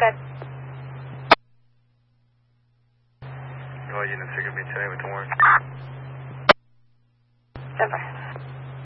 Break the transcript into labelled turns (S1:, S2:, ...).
S1: Good.
S2: All units are going to be today with the warrant.
S1: Denver.